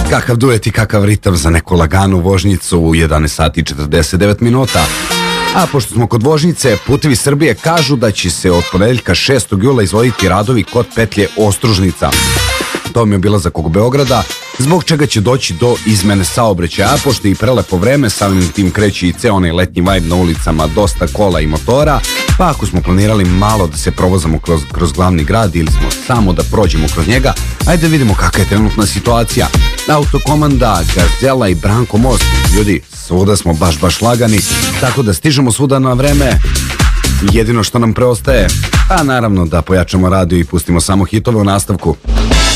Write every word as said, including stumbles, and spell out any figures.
Kakav duet i kakav ritam za neku laganu vožnjicu u jedanaest sati i četrdeset devet minuta. A pošto smo kod vožnjice, Putevi Srbije kažu da će se od ponedeljka šestog jula izvoditi radovi kod petlje Ostružnica. To mi je obilazak oko Beograda, zbog čega će doći do izmene saobraćaja, a pošto je i prelepo vreme, samim tim kreće i ceo onaj letnji vibe na ulicama, dosta kola i motora, pa ako smo planirali malo da se provozamo kroz, kroz glavni grad ili smo samo da prođemo kroz njega, ajde da vidimo kakva je trenutna situacija. Autokomanda, Gazela i Branko Most, ljudi, svuda smo baš baš lagani, tako da stižemo svuda na vreme. Jedino što nam preostaje, a naravno da pojačamo radio i pustimo samo hitove u nastavku.